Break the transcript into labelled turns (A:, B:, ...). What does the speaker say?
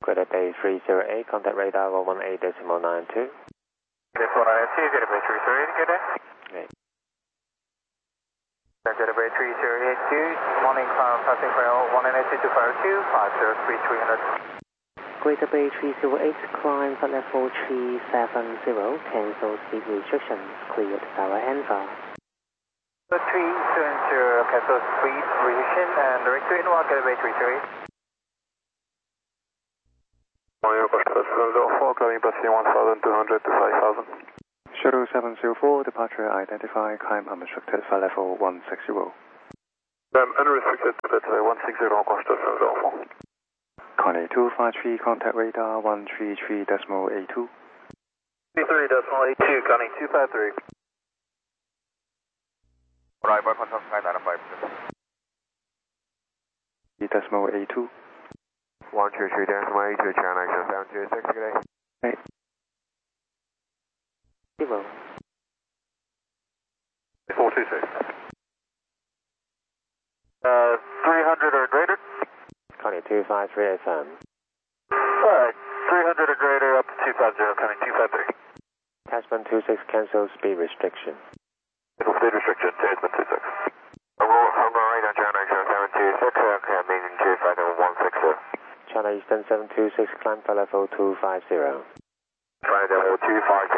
A: Greater Bay 308, contact radar 118.92.
B: This one I see, Greater Bay 308, good day.
A: Okay.
B: Greater Bay 3082, morning cloud passing rail 182.52, 503 300.
C: Greater Bay 308, climb at level 370, cancel speed restrictions, cleared direct answer.
B: 370, cancel speed restriction and direct to Inward, Greater Bay 308.
D: Mario Costa 704, climbing passing 1200 to 5000.
E: Shuttle 704, departure identified, climb unrestricted for level 160.
D: Unrestricted at 160, Costa 704.
E: Connie 253, contact radar 133.82.
D: 33.82, Connie 253.
B: Right, by contact sky 905.
E: 3.82.
B: 133.82, China action 726, good day.
E: Right.
C: 0.
D: 426.
B: 300 or greater?
A: Connie 253 FM.
B: 300 or greater up to 250, coming 253.
A: Tasman 26, cancel speed restriction.
D: Speed restriction, Tasman 26.
B: I'm going right on China action 726, coming 250, 160.
A: China Eastern 726, climb for level 250.
B: Flight level 250.